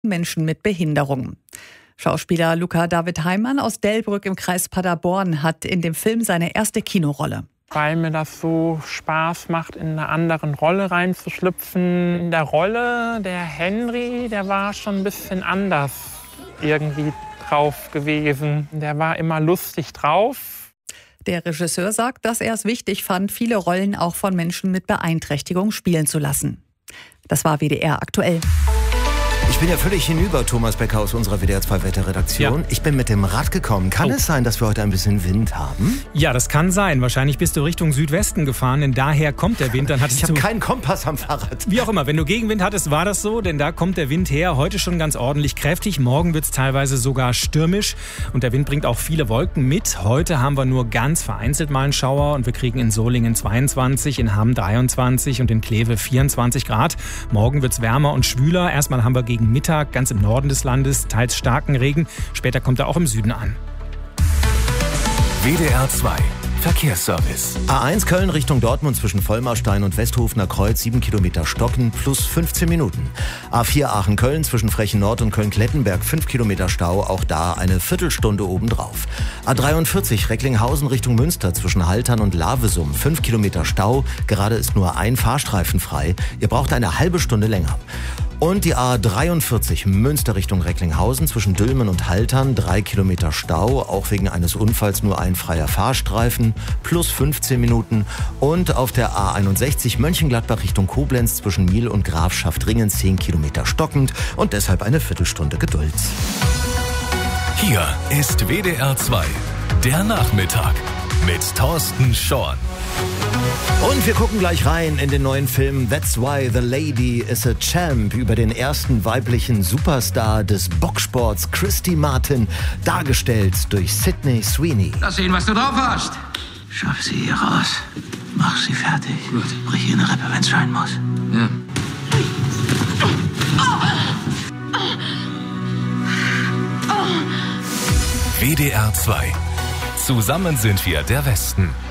Menschen mit Behinderung. Schauspieler Luca David Heimann aus Delbrück im Kreis Paderborn hat in dem Film seine erste Kinorolle. Weil mir das so Spaß macht, in eine andere Rolle reinzuschlüpfen. In der Rolle, der Henry, der war schon ein bisschen anders irgendwie drauf gewesen. Der war immer lustig drauf. Der Regisseur sagt, dass er es wichtig fand, viele Rollen auch von Menschen mit Beeinträchtigung spielen zu lassen. Das war WDR aktuell. Ich bin ja völlig hinüber, Thomas Becker aus unserer WDR 2 Wetterredaktion. Ja. Ich bin mit dem Rad gekommen. Kann es sein, dass wir heute ein bisschen Wind haben? Ja, das kann sein. Wahrscheinlich bist du Richtung Südwesten gefahren, denn daher kommt der Wind. Ich habe keinen Kompass am Fahrrad. Wie auch immer, wenn du Gegenwind hattest, war das so, denn da kommt der Wind her. Heute schon ganz ordentlich kräftig. Morgen wird es teilweise sogar stürmisch. Und der Wind bringt auch viele Wolken mit. Heute haben wir nur ganz vereinzelt mal einen Schauer und wir kriegen in Solingen 22, in Hamm 23 und in Kleve 24 Grad. Morgen wird es wärmer und schwüler. Erstmal haben wir gegen Mittag ganz im Norden des Landes teils starken Regen. Später kommt er auch im Süden an. WDR 2 Verkehrsservice. A1 Köln Richtung Dortmund zwischen Vollmarstein und Westhofener Kreuz 7 Kilometer stocken plus 15 Minuten. A4 Aachen-Köln zwischen Frechen Nord und Köln-Klettenberg 5 Kilometer Stau, auch da eine Viertelstunde obendrauf. A43 Recklinghausen Richtung Münster zwischen Haltern und Lavesum 5 Kilometer Stau, gerade ist nur ein Fahrstreifen frei. Ihr braucht eine halbe Stunde länger. Und die A43 Münster Richtung Recklinghausen zwischen Dülmen und Haltern 3 Kilometer Stau, auch wegen eines Unfalls nur ein freier Fahrstreifen, plus 15 Minuten. Und auf der A61 Mönchengladbach Richtung Koblenz zwischen Miel und Grafschaft-Ringen 10 Kilometer stockend und deshalb eine Viertelstunde Geduld. Hier ist WDR 2, der Nachmittag mit Thorsten Schorn. Und wir gucken gleich rein in den neuen Film That's Why the Lady is a Champ über den ersten weiblichen Superstar des Boxsports, Christy Martin, dargestellt durch Sydney Sweeney. Lass sehen, was du drauf hast. Schaff sie hier raus. Mach sie fertig. Gut. Brich ihr eine Rippe, wenn's sein muss. Ja. WDR 2. Zusammen sind wir der Westen.